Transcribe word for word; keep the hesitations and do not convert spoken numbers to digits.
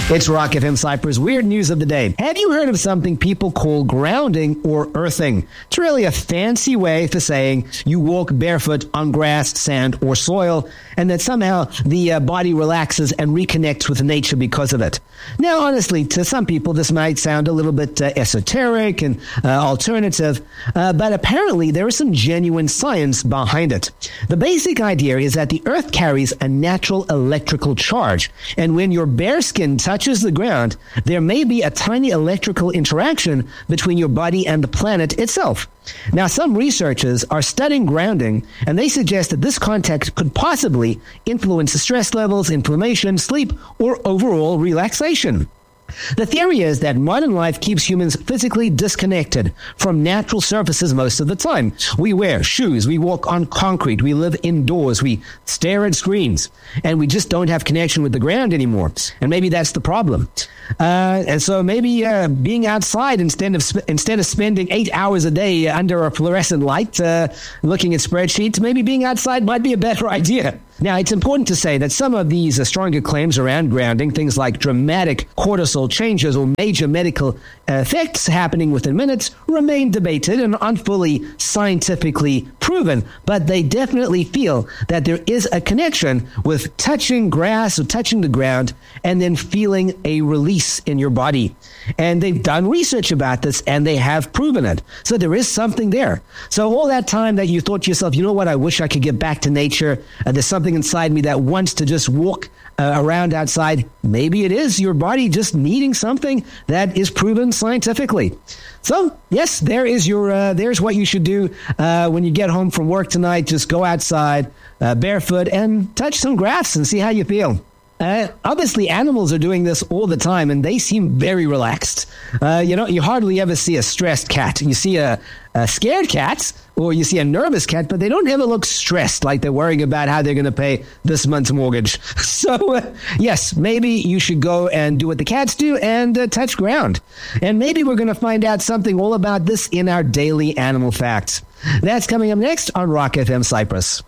It's Rock F M Cyprus Weird News of the Day. Have you heard of something people call grounding or earthing? It's really a fancy way for saying you walk barefoot on grass, sand, or soil, and that somehow the uh, body relaxes and reconnects with nature because of it. Now, honestly, to some people, this might sound a little bit uh, esoteric and uh, alternative, uh, but apparently there is some genuine science behind it. The basic idea is that the earth carries a natural electrical charge, and when your bare skin touches the ground, there may be a tiny electrical interaction between your body and the planet itself. Now, some researchers are studying grounding, and they suggest that this contact could possibly influence the stress levels, inflammation, sleep, or overall relaxation. The theory is that modern life keeps humans physically disconnected from natural surfaces most of the time. We wear shoes, we walk on concrete, we live indoors, we stare at screens, and we just don't have connection with the ground anymore. And maybe that's the problem. Uh, and so maybe uh, being outside instead of sp- instead of spending eight hours a day under a fluorescent light uh, looking at spreadsheets, maybe being outside might be a better idea. Now, it's important to say that some of these uh, stronger claims around grounding, things like dramatic cortisol changes or major medical effects happening within minutes, remain debated and aren't fully scientifically proven, but they definitely feel that there is a connection with touching grass or touching the ground and then feeling a release in your body. And they've done research about this and they have proven it. So there is something there. So all that time that you thought to yourself, you know what, I wish I could get back to nature. Uh, there's something inside me that wants to just walk uh, around outside. Maybe it is your body just needing something that is proven scientifically. So, yes, there is your, uh, there's what you should do uh, when you get home from work tonight. Just go outside uh, barefoot and touch some grass and see how you feel. Uh, obviously, animals are doing this all the time, and they seem very relaxed. Uh, you know, you hardly ever see a stressed cat. You see a, a scared cat, or you see a nervous cat, but they don't ever look stressed, like they're worrying about how they're going to pay this month's mortgage. So, uh, yes, maybe you should go and do what the cats do and uh, touch ground. And maybe we're going to find out something all about this in our daily animal facts. That's coming up next on Rock F M Cyprus.